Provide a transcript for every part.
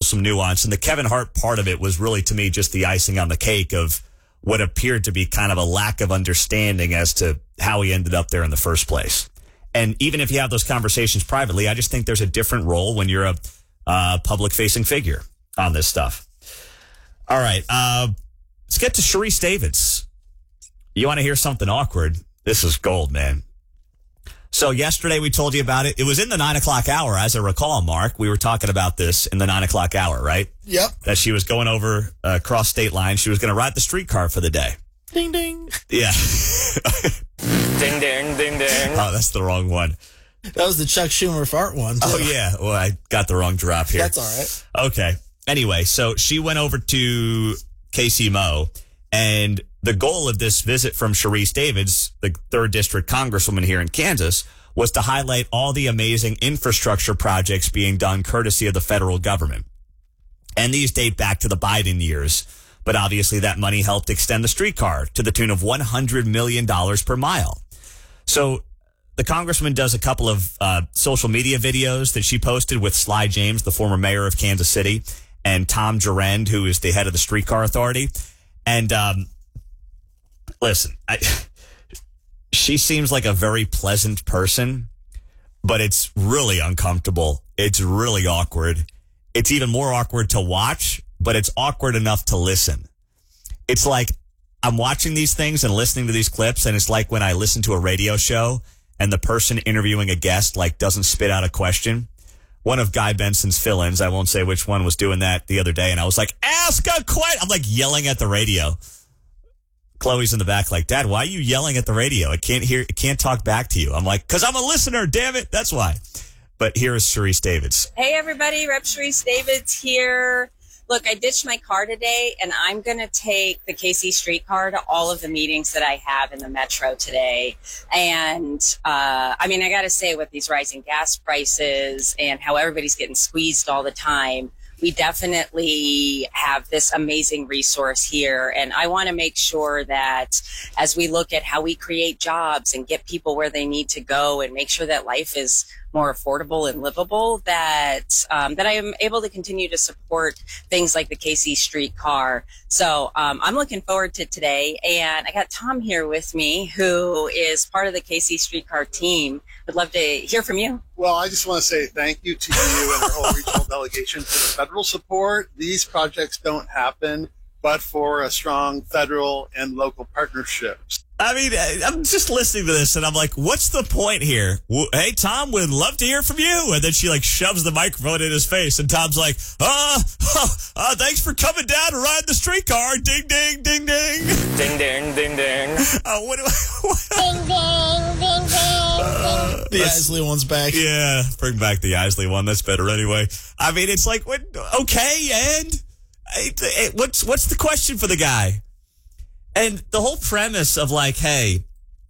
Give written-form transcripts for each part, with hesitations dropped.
some nuance. And the Kevin Hart part of it was really, to me, just the icing on the cake of what appeared to be kind of a lack of understanding as to how he ended up there in the first place. And even if you have those conversations privately, I just think there's a different role when you're a public-facing figure on this stuff. All right, let's get to Sharice Davids. You want to hear something awkward? This is gold, man. So yesterday we told you about it. It was in the 9 o'clock hour, as I recall, Mark. We were talking about this in the 9 o'clock hour, right? Yep. That she was going over across state lines. She was going to ride the streetcar for the day. Ding, ding. Yeah. Ding, ding, ding, ding. Oh, that's the wrong one. That was the Chuck Schumer fart one, too. Oh, yeah. Well, I got the wrong drop here. That's all right. Okay. Anyway, so she went over to Casey Moe, and the goal of this visit from Sharice Davids, the 3rd District Congresswoman here in Kansas, was to highlight all the amazing infrastructure projects being done courtesy of the federal government. And these date back to the Biden years. But obviously that money helped extend the streetcar to the tune of $100 million per mile. So the congressman does a couple of social media videos that she posted with Sly James, the former mayor of Kansas City, and Tom Durand, who is the head of the Streetcar Authority. And listen, she seems like a very pleasant person, but it's really uncomfortable. It's really awkward. It's even more awkward to watch, but it's awkward enough to listen. It's like I'm watching these things and listening to these clips, and it's like when I listen to a radio show and the person interviewing a guest like doesn't spit out a question. One of Guy Benson's fill-ins, I won't say which one, was doing that the other day, and I was like, ask a question. I'm like yelling at the radio. Chloe's in the back like, Dad, why are you yelling at the radio? It can't talk back to you. I'm like, because I'm a listener, damn it. That's why. But here is Sharice Davids. Hey, everybody. Rep. Sharice Davids here. Look, I ditched my car today, and I'm going to take the KC streetcar to all of the meetings that I have in the metro today. And, I got to say, with these rising gas prices and how everybody's getting squeezed all the time, we definitely have this amazing resource here. And I want to make sure that as we look at how we create jobs and get people where they need to go and make sure that life is more affordable and livable, that I am able to continue to support things like the KC streetcar. So I'm looking forward to today. And I got Tom here with me, who is part of the KC streetcar team. Would love to hear from you. Well, I just want to say thank you to you and our whole regional delegation for the federal support. These projects don't happen but for a strong federal and local partnerships. I mean, I'm just listening to this, and I'm like, what's the point here? Hey, Tom, would love to hear from you. And then she, like, shoves the microphone in his face, and Tom's like, thanks for coming down to ride the streetcar. Ding, ding, ding, ding. Ding, ding, ding, ding. Ding, ding, ding, ding. The Isley one's back. Yeah, bring back the Isley one. That's better anyway. I mean, it's like, what? Okay, and what's the question for the guy? And the whole premise of like, hey,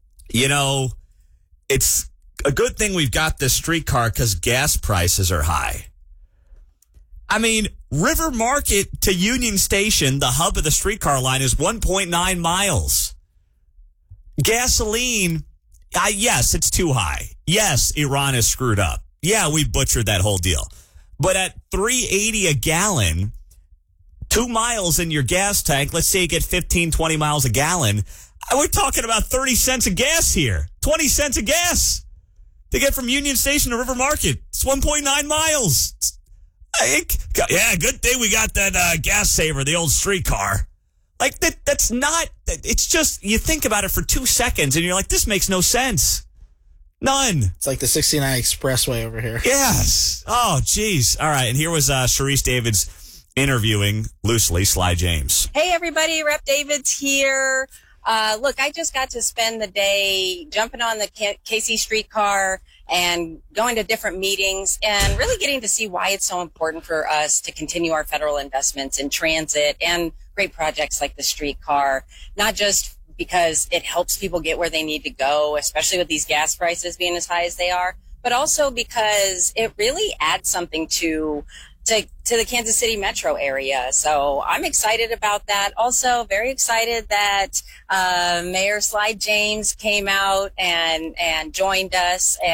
it's a good thing we've got this streetcar because gas prices are high. I mean, River Market to Union Station, the hub of the streetcar line, is 1.9 miles. Gasoline, yes, it's too high. Yes, Iran is screwed up. Yeah, we butchered that whole deal. But at $3.80 a gallon, 2 miles in your gas tank, let's say you get 15, 20 miles a gallon, we're talking about 30 cents of gas here. 20 cents of gas to get from Union Station to River Market. It's 1.9 miles. Yeah, good thing we got that gas saver, the old streetcar. Like, that's not, it's just, you think about it for 2 seconds and you're like, this makes no sense. None. It's like the 69 Expressway over here. Yes. Oh, geez. All right, and here was Sharice Davids interviewing loosely Sly James. Hey, everybody. Rep. Davids here. Look, I just got to spend the day jumping on the KC streetcar and going to different meetings and really getting to see why it's so important for us to continue our federal investments in transit and great projects like the streetcar, not just because it helps people get where they need to go, especially with these gas prices being as high as they are, but also because it really adds something to the Kansas City metro area. So I'm excited about that. Also very excited that Mayor Sly James came out and joined us. And,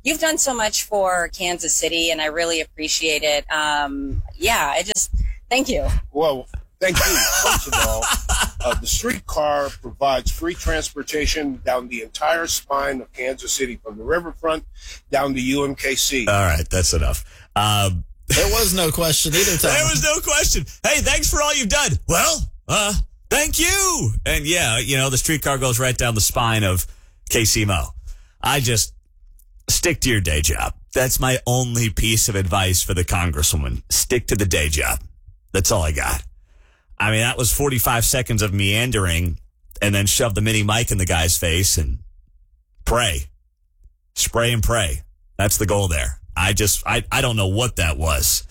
you've done so much for Kansas City, and I really appreciate it. Thank you. Well, thank you. First of all, the streetcar provides free transportation down the entire spine of Kansas City, from the riverfront down to UMKC. All right, that's enough. There was no question either time. There was no question. Hey, thanks for all you've done. Well, thank you. And yeah, the streetcar goes right down the spine of KC Mo. I just stick to your day job. That's my only piece of advice for the Congresswoman. Stick to the day job. That's all I got. I mean, that was 45 seconds of meandering and then shove the mini mic in the guy's face and pray. Spray and pray. That's the goal there. I don't know what that was.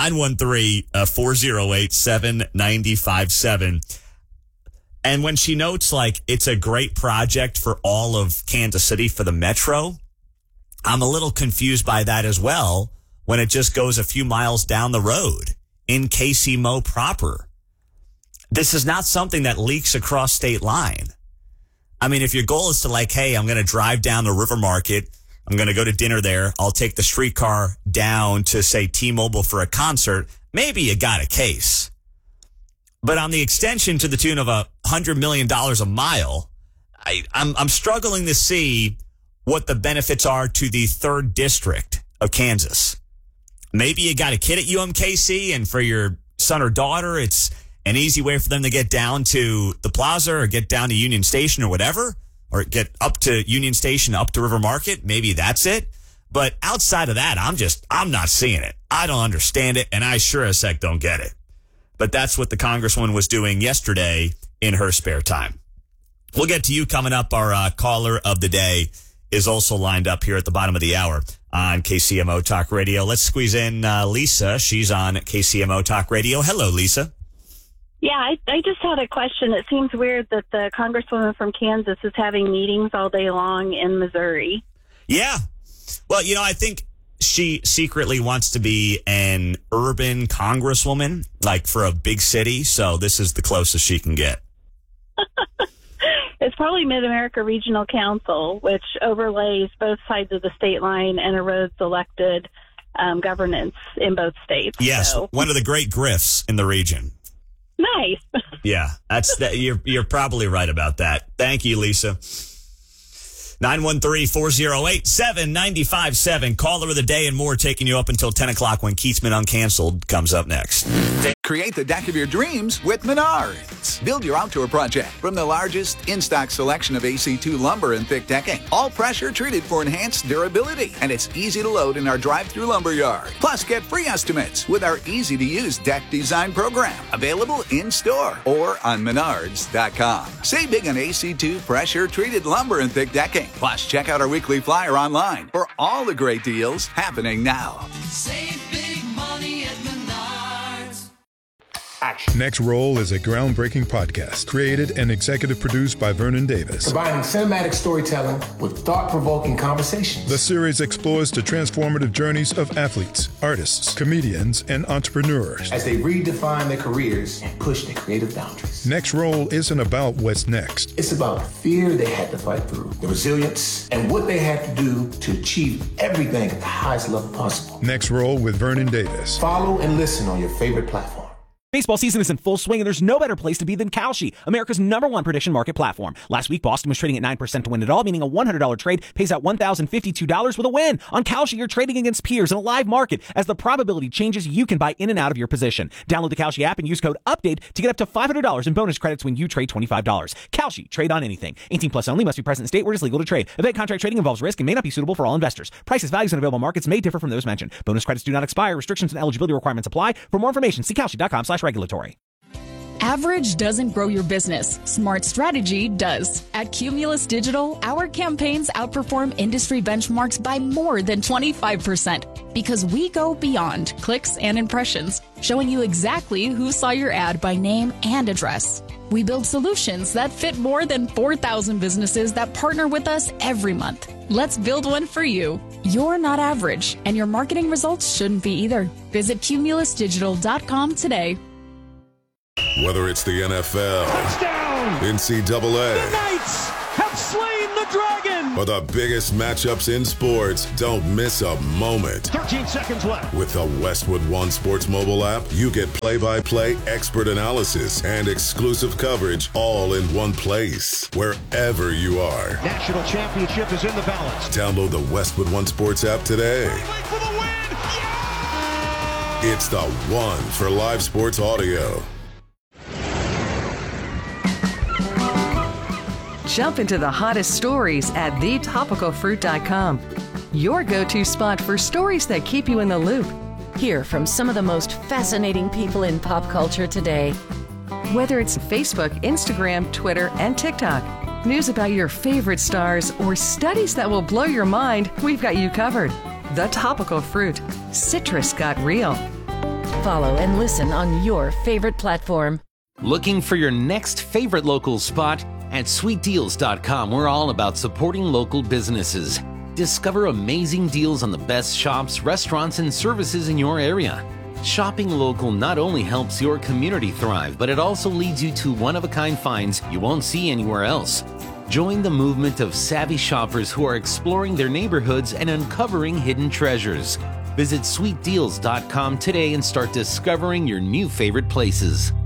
913-408-7957. And when she notes, like, it's a great project for all of Kansas City for the Metro, I'm a little confused by that as well when it just goes a few miles down the road in KC Mo proper. This is not something that leaks across state line. I mean, if your goal is to like, hey, I'm going to drive down to River Market, I'm going to go to dinner there, I'll take the streetcar down to, say, T-Mobile for a concert, maybe you got a case. But on the extension to the tune of $100 million a mile, I'm struggling to see what the benefits are to the 3rd District of Kansas. Maybe you got a kid at UMKC, and for your son or daughter, it's an easy way for them to get down to the plaza or get down to Union Station or whatever, or get up to Union Station, up to River Market. Maybe that's it. But outside of that, I'm not seeing it. I don't understand it, and I sure as heck don't get it. But that's what the Congresswoman was doing yesterday in her spare time. We'll get to you coming up. Our caller of the day is also lined up here at the bottom of the hour on KCMO Talk Radio. Let's squeeze in Lisa. She's on KCMO Talk Radio. Hello, Lisa. Yeah, I just had a question. It seems weird that the Congresswoman from Kansas is having meetings all day long in Missouri. Yeah. Well, I think she secretly wants to be an urban congresswoman, like for a big city. So this is the closest she can get. It's probably Mid-America Regional Council, which overlays both sides of the state line and erodes elected governance in both states. Yes, so. One of the great grifts in the region. Nice. Yeah, that's that. You're probably right about that. Thank you, Lisa. 913-408-7957. Caller of the day and more, taking you up until 10 o'clock when Keatsman Uncanceled comes up next. Create the deck of your dreams with Menards. Build your outdoor project from the largest in-stock selection of AC2 lumber and thick decking. All pressure treated for enhanced durability. And it's easy to load in our drive-through lumber yard. Plus, get free estimates with our easy-to-use deck design program. Available in-store or on Menards.com. Save big on AC2 pressure-treated lumber and thick decking. Plus, check out our weekly flyer online for all the great deals happening now. Save big money at Menards. Next Roll is a groundbreaking podcast created and executive produced by Vernon Davis. Combining cinematic storytelling with thought-provoking conversations. The series explores the transformative journeys of athletes, artists, comedians, and entrepreneurs as they redefine their careers and push their creative boundaries. Next Roll isn't about what's next. It's about the fear they had to fight through, the resilience, and what they had to do to achieve everything at the highest level possible. Next Roll with Vernon Davis. Follow and listen on your favorite platform. Baseball season is in full swing, and there's no better place to be than Kalshi, America's #1 prediction market platform. Last week, Boston was trading at 9% to win it all, meaning a $100 trade pays out $1,052 with a win. On Kalshi, you're trading against peers in a live market. As the probability changes, you can buy in and out of your position. Download the Kalshi app and use code UPDATE to get up to $500 in bonus credits when you trade $25. Kalshi, trade on anything. 18 plus only, must be present in state where it is legal to trade. Event contract trading involves risk and may not be suitable for all investors. Prices, values, and available markets may differ from those mentioned. Bonus credits do not expire. Restrictions and eligibility requirements apply. For more information, see kalshi.com/regulatory. Average doesn't grow your business. Smart strategy does. At Cumulus Digital, our campaigns outperform industry benchmarks by more than 25% because we go beyond clicks and impressions, showing you exactly who saw your ad by name and address. We build solutions that fit more than 4,000 businesses that partner with us every month. Let's build one for you. You're not average, and your marketing results shouldn't be either. Visit cumulusdigital.com today. Whether it's the NFL, touchdown, NCAA, the Knights have slain the dragon, or the biggest matchups in sports, don't miss a moment. 13 seconds left. With the Westwood One Sports mobile app, you get play-by-play expert analysis and exclusive coverage all in one place, wherever you are. National championship is in the balance. Download the Westwood One Sports app today. For the win! Yeah! It's the one for live sports audio. Jump into the hottest stories at thetopicalfruit.com. Your go-to spot for stories that keep you in the loop. Hear from some of the most fascinating people in pop culture today. Whether it's Facebook, Instagram, Twitter, and TikTok, news about your favorite stars, or studies that will blow your mind, we've got you covered. The Topical Fruit. Citrus got real. Follow and listen on your favorite platform. Looking for your next favorite local spot? At sweetdeals.com, we're all about supporting local businesses. Discover amazing deals on the best shops, restaurants, and services in your area. Shopping local not only helps your community thrive, but it also leads you to one-of-a-kind finds you won't see anywhere else. Join the movement of savvy shoppers who are exploring their neighborhoods and uncovering hidden treasures. Visit sweetdeals.com today and start discovering your new favorite places.